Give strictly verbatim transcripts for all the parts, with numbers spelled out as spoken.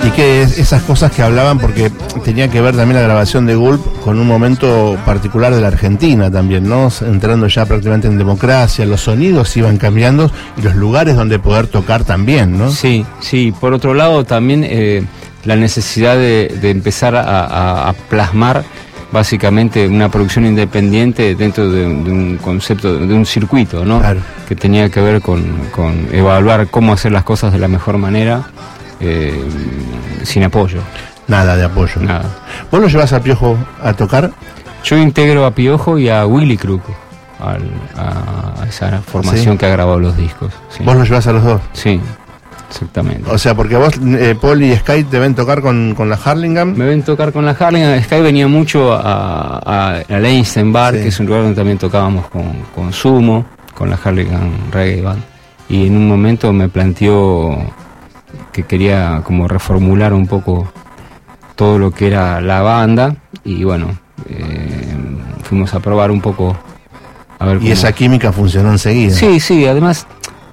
Y que es, esas cosas que hablaban, porque tenía que ver también la grabación de Gulp con un momento particular de la Argentina también, ¿no? Entrando ya prácticamente en democracia, los sonidos iban cambiando y los lugares donde poder tocar también, ¿no? Sí, sí. Por otro lado también eh, la necesidad de, de empezar a, a, a plasmar básicamente una producción independiente dentro de, de un concepto, de un circuito, ¿no? Claro. Que tenía que ver con, con evaluar cómo hacer las cosas de la mejor manera, eh, sin apoyo. Nada de apoyo. Nada. ¿Vos lo llevas a Piojo a tocar? Yo integro a Piojo y a Willy Crook, al, a, a esa formación, ¿sí?, que ha grabado los discos. Sí. ¿Vos lo llevas a los dos? Sí. Exactamente. O sea, porque vos, eh, Paul y Sky te ven tocar con, con la Harlingham. Me ven tocar con la Harlingham. Sky venía mucho a, a, a la Einstein Bar, sí, que es un lugar donde también tocábamos con, con Sumo, con la Harlingham Reggae Band. Y en un momento me planteó que quería como reformular un poco todo lo que era la banda. Y bueno, eh, fuimos a probar un poco. A ver y cómo... esa química funcionó enseguida. Sí, sí, además...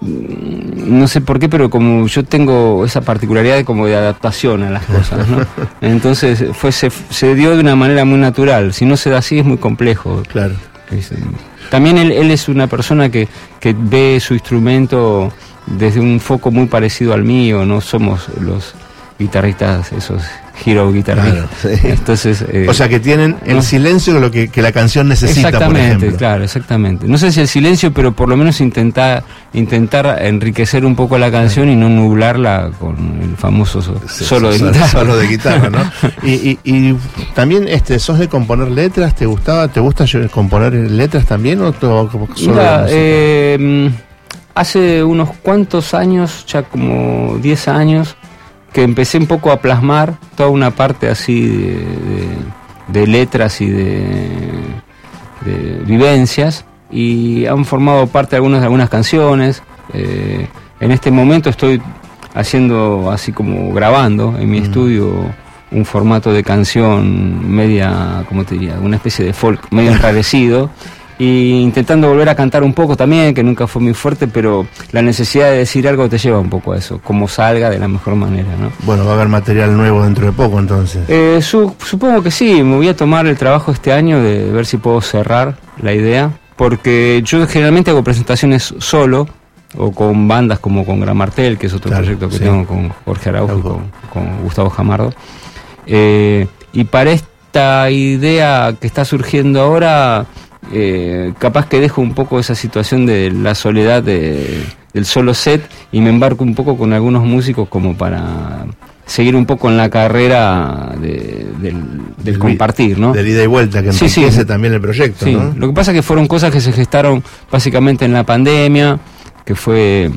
No sé por qué, pero como yo tengo esa particularidad de como de adaptación a las cosas, ¿no? Entonces fue se, se dio de una manera muy natural. Si no se da así es muy complejo. Claro. También él, él es una persona que, que ve su instrumento desde un foco muy parecido al mío. No somos los guitarristas esos hero guitarristas. Claro, sí. Entonces, eh, o sea que tienen el no, silencio de lo que, que la canción necesita, exactamente, por ejemplo. Claro, exactamente. No sé si el silencio, pero por lo menos intentar intentar enriquecer un poco la canción y no nublarla con el famoso so, sí, solo de solo, guitarra. Solo de guitarra, ¿no? y, y, y también este, ¿sos de componer letras? ¿Te gustaba, te gusta componer letras también o todo, solo Mira, eh, hace unos cuantos años, ya como diez años, que empecé un poco a plasmar toda una parte así de, de, de letras y de, de vivencias, y han formado parte algunas de algunas canciones. Eh, en este momento estoy haciendo así como grabando en mi mm. estudio un formato de canción media, ¿cómo te diría? Una especie de folk medio enrarecido. Y intentando volver a cantar un poco también, que nunca fue muy fuerte, pero la necesidad de decir algo te lleva un poco a eso, como salga de la mejor manera, ¿no? Bueno, va a haber material nuevo dentro de poco, entonces. Eh, su, supongo que sí, me voy a tomar el trabajo este año de ver si puedo cerrar la idea, porque yo generalmente hago presentaciones solo, o con bandas como con Gran Martel, que es otro claro, proyecto que sí. tengo con Jorge Araujo y con, con Gustavo Jamardo. Eh, y para esta idea que está surgiendo ahora... Eh, capaz que dejo un poco esa situación de la soledad de, del solo set y me embarco un poco con algunos músicos como para seguir un poco en la carrera de, del, del, del compartir, ¿no? Del ida y vuelta, que enriquece sí, sí. también el proyecto, sí. ¿no? Lo que pasa es que fueron cosas que se gestaron básicamente en la pandemia, que fue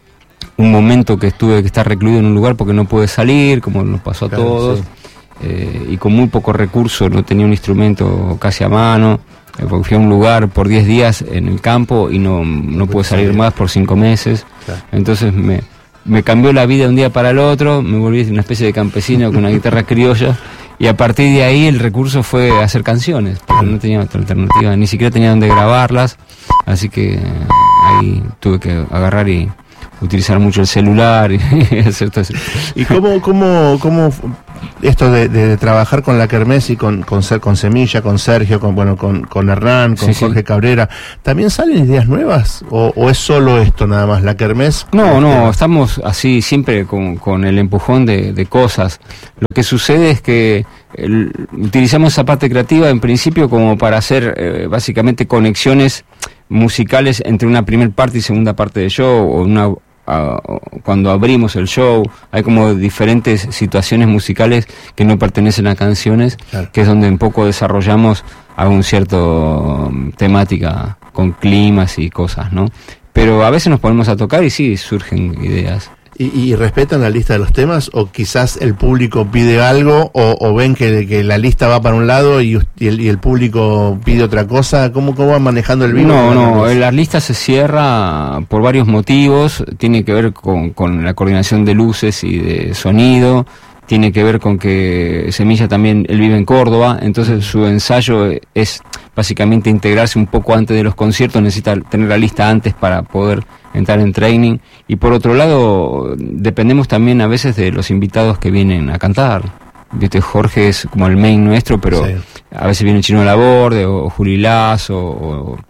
un momento que tuve que estar recluido en un lugar porque no pude salir, como nos pasó a claro, todos, sí. eh, y con muy poco recurso, no tenía un instrumento casi a mano. Porque fui a un lugar por diez días en el campo y no, no pude salir más por cinco meses. Claro. Entonces me, me cambió la vida de un día para el otro, me volví una especie de campesino con una guitarra criolla, y a partir de ahí el recurso fue hacer canciones, porque no tenía otra alternativa, ni siquiera tenía dónde grabarlas, así que ahí tuve que agarrar y utilizar mucho el celular y hacer todo eso. ¿Y cómo, cómo, cómo esto de, de trabajar con la Kermés y con, con, con Semilla, con Sergio, con bueno con, con Hernán, con sí, Jorge sí. Cabrera, ¿también salen ideas nuevas? ¿O, o es solo esto nada más, la Kermés? No, no, estamos así siempre con, con el empujón de, de cosas. Lo que sucede es que el, utilizamos esa parte creativa en principio como para hacer eh, básicamente conexiones musicales entre una primer parte y segunda parte del show, o una a, cuando abrimos el show, hay como diferentes situaciones musicales que no pertenecen a canciones, claro. que es donde un poco desarrollamos algún cierto um, temática con climas y cosas, ¿no? Pero a veces nos ponemos a tocar y sí, surgen ideas. ¿Y, y respetan la lista de los temas? ¿O quizás el público pide algo o, o ven que, que la lista va para un lado y, y, el, y el público pide otra cosa? ¿Cómo, cómo van manejando el vivo? No, no, la lista se cierra por varios motivos. Tiene que ver con, con la coordinación de luces y de sonido. Tiene que ver con que Semilla también, él vive en Córdoba, entonces su ensayo es básicamente integrarse un poco antes de los conciertos, necesita tener la lista antes para poder entrar en training. Y por otro lado, dependemos también a veces de los invitados que vienen a cantar. Viste, Jorge es como el main nuestro, pero sí. A veces viene Chino Laborde o Juli Lazo o, o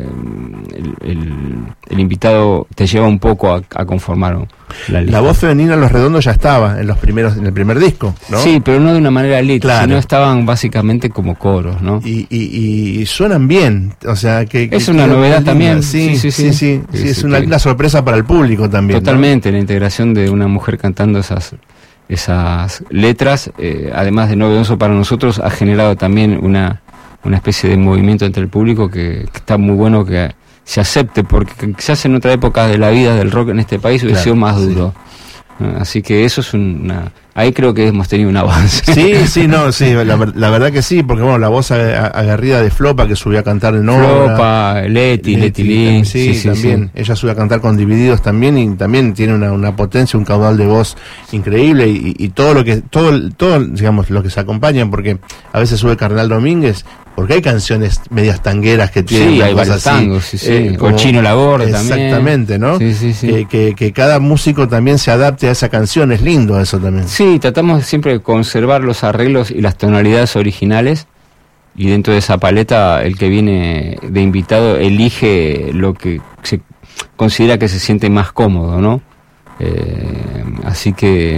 el, el, el invitado te lleva un poco a, a conformar la lista. La voz femenina en Los Redondos ya estaba en los primeros, en el primer disco, ¿no? Sí, pero no de una manera elite, claro. Sino estaban básicamente como coros, ¿no? Y, y, y suenan bien, o sea que... Es que una novedad linda. también. Sí, sí, sí, sí, sí, sí, sí, sí es sí, una linda sorpresa para el público también. Totalmente, ¿no? La integración de una mujer cantando esas... esas letras, eh, además de novedoso para nosotros, ha generado también una, una especie de movimiento entre el público que, que está muy bueno que se acepte, porque quizás en otra época de la vida del rock en este país hubiera claro, sido más duro. Sí. Así que eso es una... Ahí creo que hemos tenido un avance. Sí, sí, no, sí, la, la verdad que sí, porque bueno, la voz aguerrida de Flopa que subió a cantar en obra. Flopa, Leti, Leti Lee. Sí, sí, sí, también. Sí. Ella subió a cantar con Divididos también y también tiene una, una potencia, un caudal de voz increíble y, y todo lo que, todo, todo, digamos, lo que se acompañan, porque a veces sube Carnal Domínguez, porque hay canciones medias tangueras que tienen. Sí, hay varios tangos, sí, sí. Eh, como, o Chino Laborde también. Exactamente, ¿no? Sí, sí, sí. Que, que, que cada músico también se adapte a esa canción, es lindo eso también. Sí, tratamos siempre de conservar los arreglos y las tonalidades originales, y dentro de esa paleta el que viene de invitado elige lo que se considera que se siente más cómodo, ¿no? Eh, así que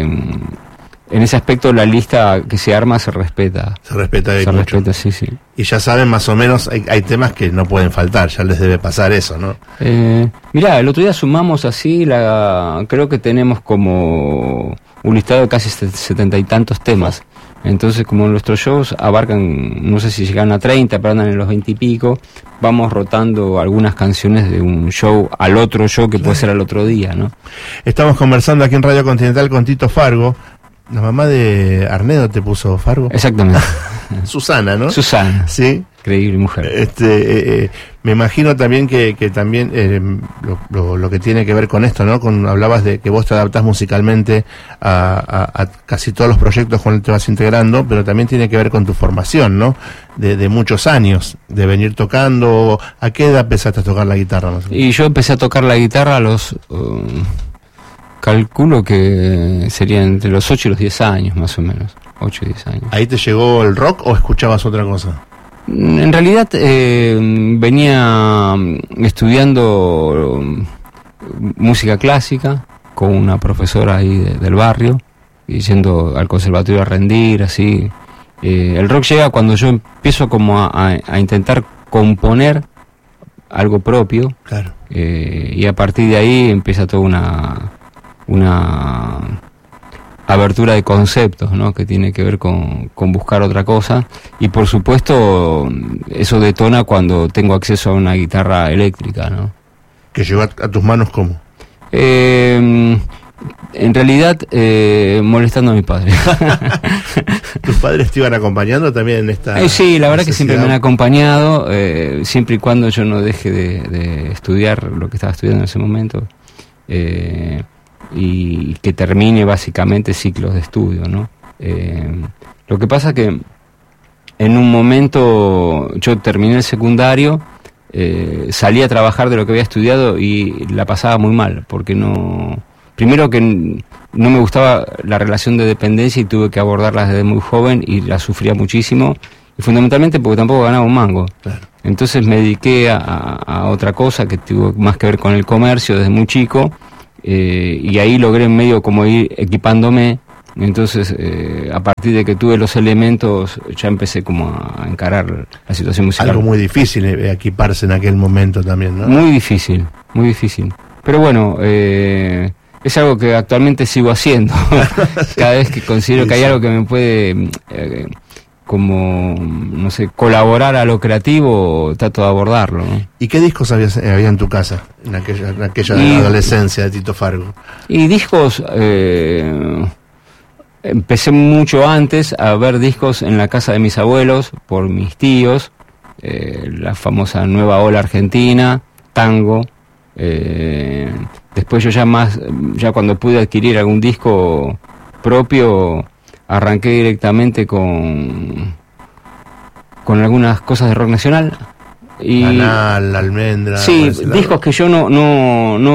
en ese aspecto la lista que se arma se respeta. Se respeta de Se mucho. respeta, sí, sí. Y ya saben más o menos, hay, hay temas que no pueden faltar, ya les debe pasar eso, ¿no? Eh, mirá, el otro día sumamos así, la creo que tenemos como un listado de casi setenta y tantos temas. Entonces, como nuestros shows abarcan, no sé si llegan a treinta, pero andan en los veinte y pico, vamos rotando algunas canciones de un show al otro show que claro. Puede ser al otro día, ¿no? Estamos conversando aquí en Radio Continental con Tito Fargo. La mamá de Arnedo te puso Fargo. Exactamente. Susana, ¿no? Susana. Sí. Increíble mujer. Este, eh, eh, me imagino también que, que también eh, lo, lo, lo que tiene que ver con esto, ¿no? Con, hablabas de que vos te adaptás musicalmente a, a, a casi todos los proyectos con los que te vas integrando, pero también tiene que ver con tu formación, ¿no? De, de muchos años, de venir tocando. ¿A qué edad empezaste a tocar la guitarra? No sé? Y yo empecé a tocar la guitarra a los... Uh, calculo que sería entre los ocho y los diez años, más o menos. ocho y diez años. ¿Ahí te llegó el rock o escuchabas otra cosa? En realidad eh, venía estudiando música clásica con una profesora ahí de, del barrio, y yendo al conservatorio a rendir, así. Eh, el rock llega cuando yo empiezo como a, a, a intentar componer algo propio. Claro. Eh, y a partir de ahí empieza toda una... una abertura de conceptos, ¿no? Que tiene que ver con, con buscar otra cosa, y por supuesto eso detona cuando tengo acceso a una guitarra eléctrica, ¿no? ¿Que llegó a, a tus manos cómo? Eh, en realidad eh, molestando a mi padre. ¿Tus padres te iban acompañando también en esta eh, Sí, la verdad necesidad? Que siempre me han acompañado, eh, siempre y cuando yo no deje de, de estudiar lo que estaba estudiando en ese momento. Eh, y que termine básicamente ciclos de estudio, ¿no? Eh, lo que pasa que en un momento yo terminé el secundario, eh, salí a trabajar de lo que había estudiado y la pasaba muy mal, porque no... Primero que no me gustaba la relación de dependencia y tuve que abordarla desde muy joven y la sufría muchísimo, y fundamentalmente porque tampoco ganaba un mango. Claro. Entonces me dediqué a, a otra cosa que tuvo más que ver con el comercio desde muy chico. Eh, y ahí logré medio como ir equipándome. Entonces eh, a partir de que tuve los elementos ya empecé como a encarar la situación musical. Algo muy difícil eh, equiparse en aquel momento también, ¿no? Muy difícil, muy difícil. Pero bueno, eh, es algo que actualmente sigo haciendo. Cada vez que considero sí, que hay sí. algo que me puede eh, como, no sé, colaborar a lo creativo, trato de abordarlo, ¿no? ¿Y qué discos había, había en tu casa en aquella, en aquella y, adolescencia de Tito Fargo? Y discos, eh, empecé mucho antes a ver discos en la casa de mis abuelos, por mis tíos, eh, la famosa Nueva Ola Argentina, tango. Eh, después yo ya más, ya cuando pude adquirir algún disco propio, arranqué directamente con con algunas cosas de rock nacional. Y Canal, Almendra. sí, discos que yo no no no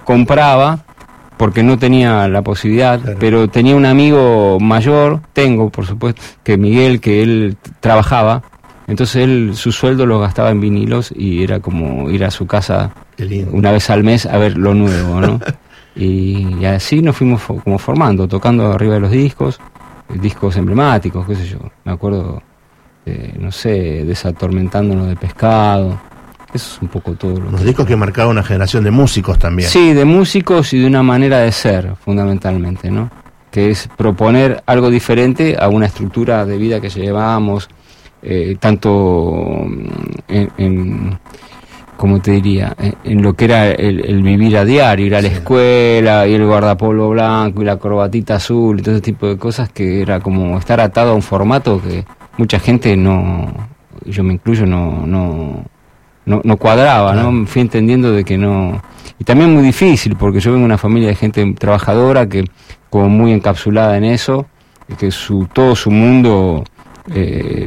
compraba porque no tenía la posibilidad, claro. Pero tenía un amigo mayor, tengo por supuesto, que Miguel, que él trabajaba, entonces él su sueldo lo gastaba en vinilos y era como ir a su casa una vez al mes a ver lo nuevo, ¿no? y, y así nos fuimos como formando, tocando arriba de los discos, discos emblemáticos, qué sé yo, me acuerdo, eh, no sé, Desatormentándonos de Pescado. Eso es un poco todo lo Los que... discos que marcaron una generación de músicos también. Sí, de músicos y de una manera de ser, fundamentalmente, ¿no? Que es proponer algo diferente a una estructura de vida que llevábamos, eh, tanto en, en, ¿cómo te diría? En, en lo que era el, el vivir a diario, ir a la sí. escuela, y el guardapolvo blanco, y la corbatita azul, y todo ese tipo de cosas, que era como estar atado a un formato que mucha gente no, yo me incluyo, no... no No, no cuadraba, claro. ¿no? Fui entendiendo de que no... Y también muy difícil, porque yo vengo de una familia de gente trabajadora que como muy encapsulada en eso, que su todo su mundo eh,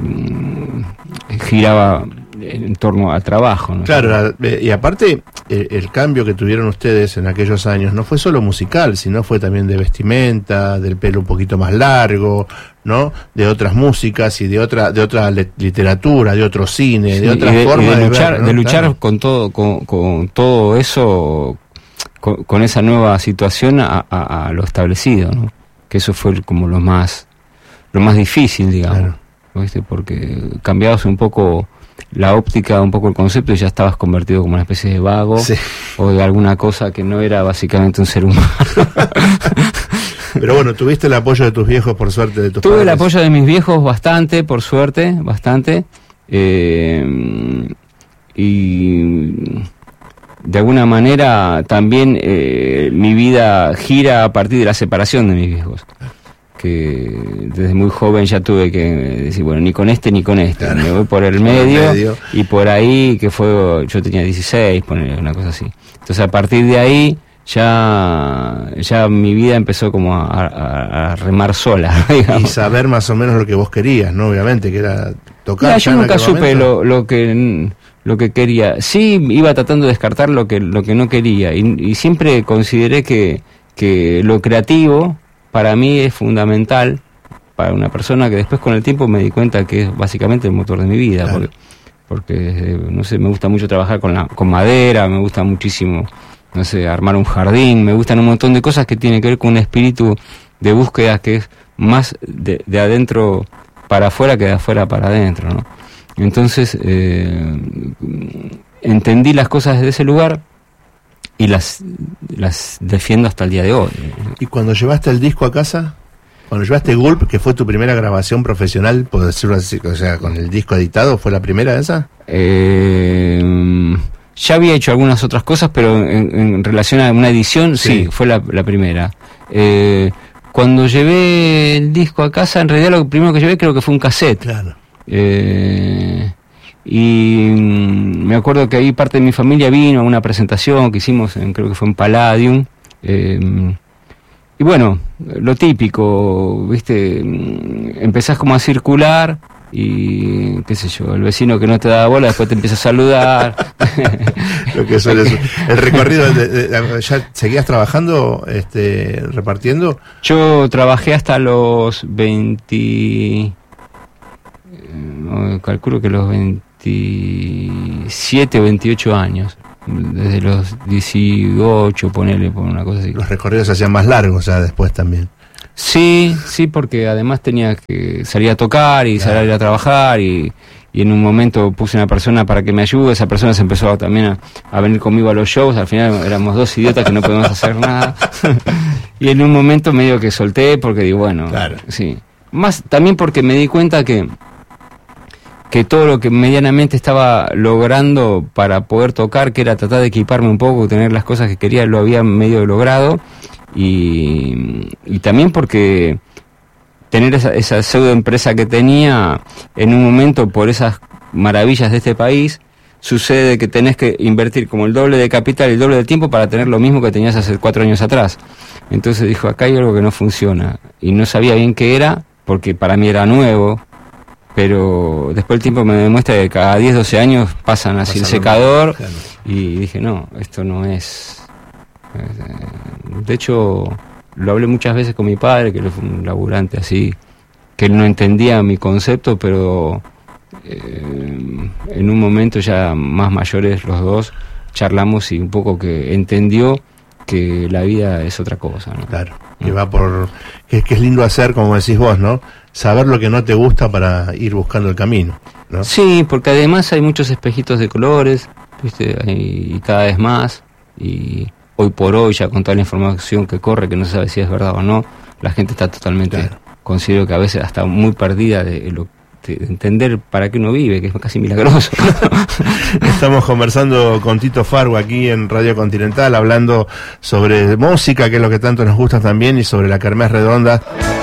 giraba en torno al trabajo, ¿no? Claro, y aparte el, el cambio que tuvieron ustedes en aquellos años no fue solo musical, sino fue también de vestimenta, del pelo un poquito más largo, ¿no? De otras músicas y de otra de otra literatura, de otro cine, sí, de otras de, formas de, de luchar, ver, ¿no? de luchar claro. con todo con, con todo eso, con, con esa nueva situación a, a, a lo establecido, ¿no? Que eso fue como lo más lo más difícil, digamos, claro. ¿Viste? Porque cambiabas un poco la óptica, un poco el concepto, y ya estabas convertido como una especie de vago, sí. O de alguna cosa que no era básicamente un ser humano. Pero bueno, ¿tuviste el apoyo de tus viejos, por suerte, de tus Tuve padres? el apoyo de mis viejos bastante, por suerte, bastante. Eh, y de alguna manera también eh, mi vida gira a partir de la separación de mis viejos. Que desde muy joven ya tuve que decir, bueno, ni con este ni con este, claro. Me voy por el medio, por el medio, y por ahí, que fue, yo tenía dieciséis, poner una cosa así. Entonces a partir de ahí ya ya mi vida empezó como a, a, a remar sola, digamos. Y saber más o menos lo que vos querías, ¿no? Obviamente, que era tocar. Mira, yo nunca supe lo, lo que lo que quería. Sí, iba tratando de descartar lo que lo que no quería, y, y siempre consideré que que lo creativo para mí es fundamental para una persona, que después con el tiempo me di cuenta que es básicamente el motor de mi vida, claro. porque, porque no sé, me gusta mucho trabajar con la con madera, me gusta muchísimo, no sé, armar un jardín, me gustan un montón de cosas que tienen que ver con un espíritu de búsqueda que es más de, de adentro para afuera que de afuera para adentro, ¿no? Entonces eh, entendí las cosas desde ese lugar y las las defiendo hasta el día de hoy. ¿Y cuando llevaste el disco a casa? Cuando llevaste Gulp, que fue tu primera grabación profesional, por decirlo así, o sea, con el disco editado, ¿fue la primera esa? Eh, ya había hecho algunas otras cosas, pero en, en relación a una edición, sí, sí fue la, la primera. Eh, cuando llevé el disco a casa, en realidad lo primero que llevé creo que fue un cassette. Claro. Eh, y me acuerdo que ahí parte de mi familia vino a una presentación que hicimos, en, creo que fue en Palladium, eh, y bueno, lo típico, viste, empezás como a circular y qué sé yo, el vecino que no te da bola después te empieza a saludar. Lo que suele ser. El recorrido, de, de, ¿ya seguías trabajando, este, repartiendo? Yo trabajé hasta los veinte, no, calculo que los veintisiete o veintiocho años. Desde los dieciocho, ponele, por una cosa así. Los recorridos se hacían más largos ya después también. Sí, sí, porque además tenía que salir a tocar y claro. salir a trabajar y, y en un momento puse una persona para que me ayude, esa persona se empezó también a, a venir conmigo a los shows, al final éramos dos idiotas que no podíamos hacer nada. Y en un momento medio que solté porque digo, bueno, claro. sí. Más también porque me di cuenta que que todo lo que medianamente estaba logrando para poder tocar, que era tratar de equiparme un poco, tener las cosas que quería, lo había medio logrado, y, y también porque tener esa, esa pseudo empresa que tenía, en un momento por esas maravillas de este país, sucede que tenés que invertir como el doble de capital y el doble de tiempo para tener lo mismo que tenías hace cuatro años atrás. Entonces dijo, acá hay algo que no funciona, y no sabía bien qué era, porque para mí era nuevo, pero después el tiempo me demuestra que cada diez, doce años pasan así el secador, claro. Y dije, no, esto no es De hecho, lo hablé muchas veces con mi padre, que él fue un laburante así, que él no entendía mi concepto, pero eh, en un momento ya más mayores los dos, charlamos y un poco que entendió que la vida es otra cosa, ¿no? Claro, que va por... Que, que es lindo hacer, como decís vos, ¿no? Saber lo que no te gusta para ir buscando el camino, ¿no? Sí, porque además hay muchos espejitos de colores, ¿viste? Y cada vez más, y hoy por hoy, ya con toda la información que corre, que no se sabe si es verdad o no, la gente está totalmente, claro. Considero que a veces hasta muy perdida de lo de entender para qué uno vive, que es casi milagroso. Estamos conversando con Tito Fargo aquí en Radio Continental, hablando sobre música, que es lo que tanto nos gusta también, y sobre la Kermés Redonda.